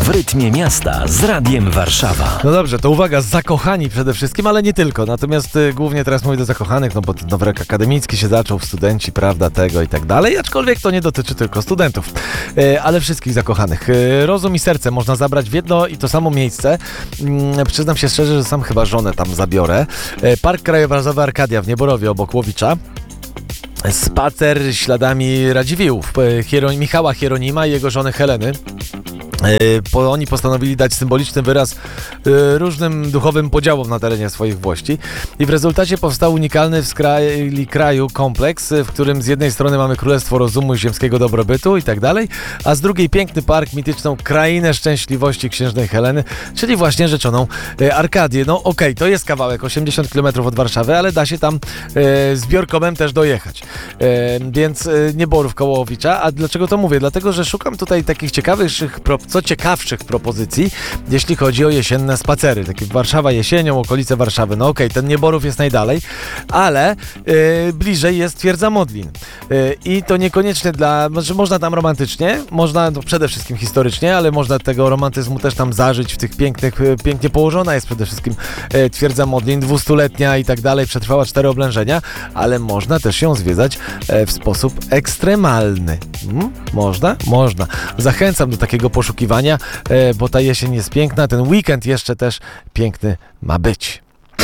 W rytmie miasta z Radiem Warszawa. No dobrze, to uwaga, zakochani przede wszystkim, ale nie tylko. Natomiast głównie teraz mówię do zakochanych, no bo nowy rok akademicki się zaczął, studenci, prawda, tego i tak dalej. Aczkolwiek to nie dotyczy tylko studentów, ale wszystkich zakochanych. Rozum i serce można zabrać w jedno i to samo miejsce. Przyznam się szczerze, że sam chyba żonę tam zabiorę. Park Krajobrazowy Arkadia w Nieborowie obok Łowicza. Spacer śladami Radziwiłłów, Michała Hieronima i jego żony Heleny. Oni postanowili dać symboliczny wyraz różnym duchowym podziałom na terenie swoich włości i w rezultacie powstał unikalny w skali kraju kompleks, w którym z jednej strony mamy Królestwo Rozumu i ziemskiego dobrobytu i tak dalej, a z drugiej piękny park, mityczną krainę szczęśliwości księżnej Heleny, czyli właśnie rzeczoną Arkadię. No okej, to jest kawałek, 80 km od Warszawy, ale da się tam zbiorkomem też dojechać. Więc Nieborów koło Łowicza. A dlaczego to mówię? Dlatego, że szukam tutaj takich ciekawszych propozycji, jeśli chodzi o jesienne spacery. Takie Warszawa jesienią, okolice Warszawy. No okej, ten Nieborów jest najdalej, ale bliżej jest Twierdza Modlin. I to niekoniecznie że można tam romantycznie, można przede wszystkim historycznie, ale można tego romantyzmu też tam zażyć w tych pięknie położona jest przede wszystkim Twierdza Modlin, 200-letnia i tak dalej, przetrwała 4 oblężenia, ale można też ją zwiedzać w sposób ekstremalny. Można? Można. Zachęcam do takiego poszukiwania, bo ta jesień jest piękna, ten weekend jeszcze też piękny ma być.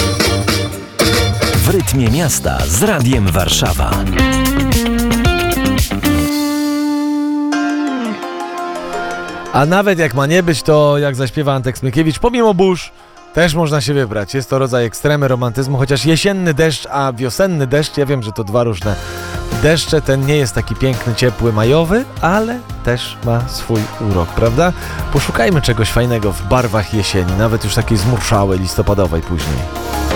W rytmie miasta z Radiem Warszawa. A nawet jak ma nie być, to jak zaśpiewa Antek Smykiewicz, pomimo burz też można się wybrać. Jest to rodzaj ekstremy romantyzmu, chociaż jesienny deszcz, a wiosenny deszcz, ja wiem, że to dwa różne deszcze, ten nie jest taki piękny, ciepły, majowy, ale też ma swój urok, prawda? Poszukajmy czegoś fajnego w barwach jesieni, nawet już takiej zmurszałej, listopadowej później.